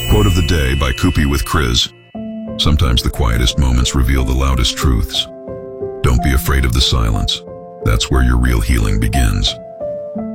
Quote of the day by Koopy with Chris. Sometimes the quietest moments reveal the loudest truths. Don't be afraid of the silence. That's where your real healing begins.